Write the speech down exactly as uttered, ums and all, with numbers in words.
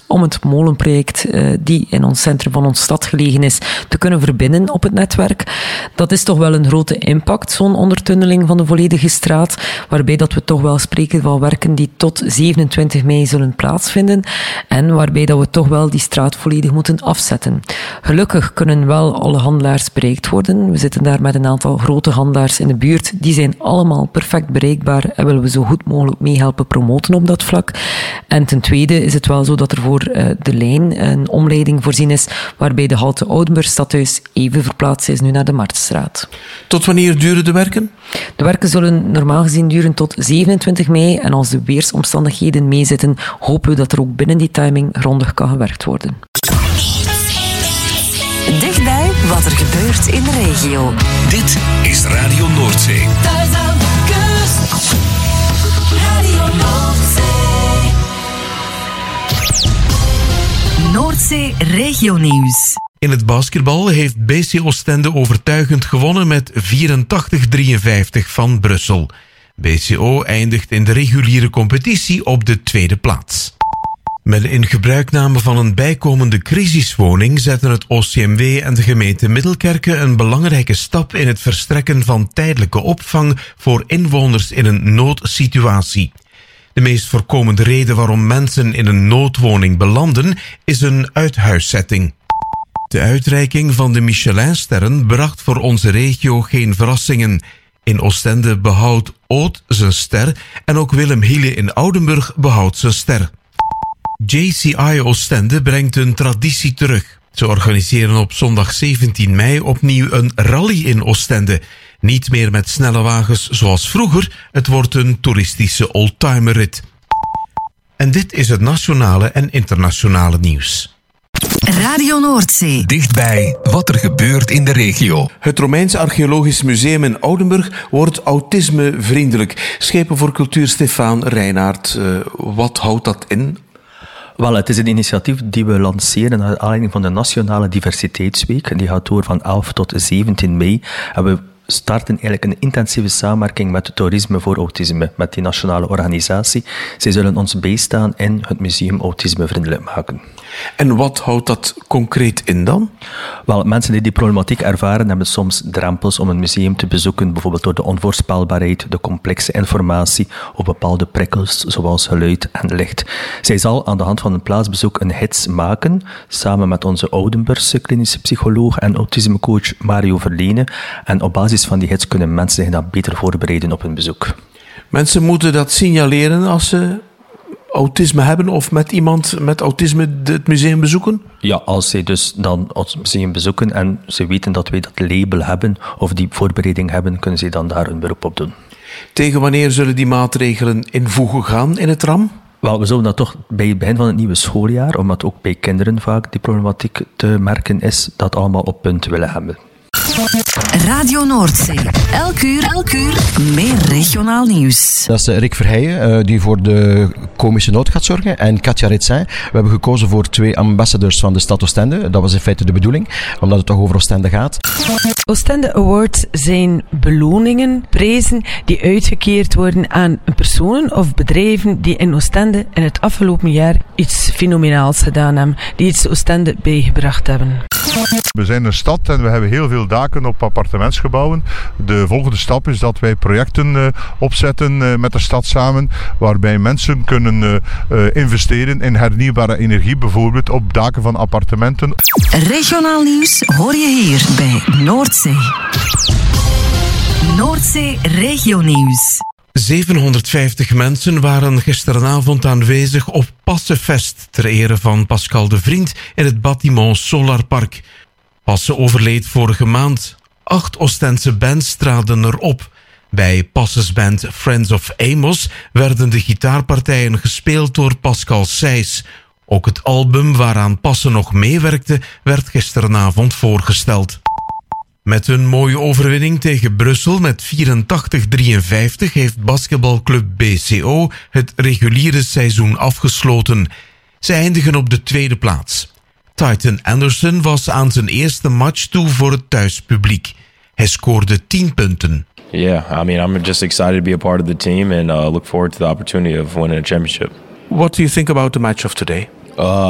om het molenproject uh, die in ons centrum van onze stad gelegen is, te kunnen verbinden op het netwerk. Dat is toch wel een grote impact, zo'n ondertunneling van de volledige straat, waarbij dat we toch wel spreken van werken die tot zevenentwintig mei zullen plaatsvinden en waarbij dat we toch wel die straat volledig moeten afzetten. Gelukkig kunnen wel alle handelaars bereikt worden. We zitten daar met een aantal grote handelaars in de buurt. Die zijn allemaal perfect bereikbaar en willen we zo goed mogelijk meehelpen promoten op dat vlak. En ten tweede is het wel zo dat er voor uh, de lijn een omleiding voorzien is, waarbij de halte Oudenburg-Stadhuis even verplaatst is nu naar de Marktstraat. Tot wanneer duren de werken? De werken zullen normaal gezien duren tot zevenentwintig mei en als de weersomstandigheden meezitten, hopen we dat er ook binnen die timing grondig kan gewerkt worden. Dichtbij wat er gebeurt in de regio. Dit is Radio Noordzee. Thuis aan de kust. Radio Noordzee. Noordzee regionieuws. In het basketbal heeft B C Oostende overtuigend gewonnen met vierentachtig drieënvijftig van Brussel. B C O eindigt in de reguliere competitie op de tweede plaats. Met de ingebruikname van een bijkomende crisiswoning zetten het O C M W en de gemeente Middelkerke een belangrijke stap in het verstrekken van tijdelijke opvang voor inwoners in een noodsituatie. De meest voorkomende reden waarom mensen in een noodwoning belanden is een uithuiszetting. De uitreiking van de Michelinsterren bracht voor onze regio geen verrassingen. In Oostende behoudt Oud zijn ster en ook Willem Hiele in Oudenburg behoudt zijn ster. J C I Oostende brengt een traditie terug. Ze organiseren op zondag zeventien mei opnieuw een rally in Oostende. Niet meer met snelle wagens zoals vroeger, het wordt een toeristische oldtimerrit. En dit is het nationale en internationale nieuws. Radio Noordzee. Dichtbij wat er gebeurt in de regio. Het Romeins Archeologisch Museum in Oudenburg wordt autismevriendelijk. Schepen voor Cultuur Stefaan Reinaert. Uh, wat houdt dat in? Wel, het is een initiatief die we lanceren naar aanleiding van de Nationale Diversiteitsweek. Die gaat door van elf tot zeventien mei. En we starten eigenlijk een intensieve samenwerking met Toerisme voor Autisme, met die nationale organisatie. Zij zullen ons bijstaan in het museum autismevriendelijk maken. En wat houdt dat concreet in dan? Wel, mensen die die problematiek ervaren hebben soms drempels om een museum te bezoeken, bijvoorbeeld door de onvoorspelbaarheid, de complexe informatie of bepaalde prikkels zoals geluid en licht. Zij zal aan de hand van een plaatsbezoek een gids maken, samen met onze Oudenburgse klinische psycholoog en autismecoach Mario Verlene. En op basis van die gids kunnen mensen zich dan beter voorbereiden op een bezoek. Mensen moeten dat signaleren als ze autisme hebben of met iemand met autisme het museum bezoeken? Ja, als zij dus dan het museum bezoeken en ze weten dat wij dat label hebben of die voorbereiding hebben, kunnen zij dan daar een beroep op doen. Tegen wanneer zullen die maatregelen in voege gaan in het R A M? Wel, we zullen dat toch bij het begin van het nieuwe schooljaar, omdat ook bij kinderen vaak die problematiek te merken is, dat allemaal op punt willen hebben. Radio Noordzee. Elk uur, elk uur meer regionaal nieuws. Dat is Rick Verheijen, uh, die voor de komische nood gaat zorgen. En Katja Ritsin. We hebben gekozen voor twee ambassadors van de stad Oostende. Dat was in feite de bedoeling, omdat het toch over Oostende gaat. Oostende Awards zijn beloningen, prijzen die uitgekeerd worden aan personen of bedrijven die in Oostende in het afgelopen jaar iets fenomenaals gedaan hebben. Die iets Oostende bijgebracht hebben. We zijn een stad en we hebben heel veel daken op appartementsgebouwen. De volgende stap is dat wij projecten uh, opzetten uh, met de stad samen, waarbij mensen kunnen uh, uh, investeren in hernieuwbare energie, bijvoorbeeld op daken van appartementen. Regionaal nieuws hoor je hier bij Noordzee. Noordzee regionieuws. zevenhonderdvijftig mensen waren gisteravond aanwezig op Passenfest ter ere van Pascal de Vriend in het bâtiment Solarpark. Passen overleed vorige maand. Acht Oostense bands traden erop. Bij Passes band Friends of Amos werden de gitaarpartijen gespeeld door Pascal Seys. Ook het album waaraan Passen nog meewerkte werd gisteravond voorgesteld. Met een mooie overwinning tegen Brussel met vierentachtig drieënvijftig heeft basketbalclub B C O het reguliere seizoen afgesloten. Ze eindigen op de tweede plaats. Titan Anderson was aan zijn eerste match toe voor het thuispubliek. Hij scoorde tien punten. Yeah, I mean, I'm just excited to be a part of the team and uh, look forward to the opportunity of winning a championship. What do you think about the match of today? Uh,